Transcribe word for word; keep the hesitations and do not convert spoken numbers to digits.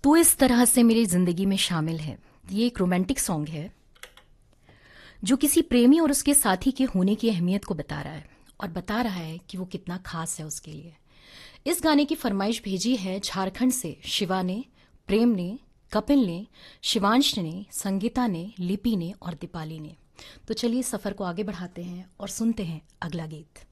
तू इस तरह से मेरी जिंदगी में शामिल है। ये एक रोमांटिक सॉन्ग है जो किसी प्रेमी और उसके साथी के होने की अहमियत को बता रहा है और बता रहा है कि वो कितना खास है उसके लिए। इस गाने की फरमाइश भेजी है झारखंड से शिवा ने, प्रेम ने, कपिल ने, शिवांश ने, संगीता ने, लिपि ने और दीपाली ने। तो चलिए सफ़र को आगे बढ़ाते हैं और सुनते हैं अगला गीत।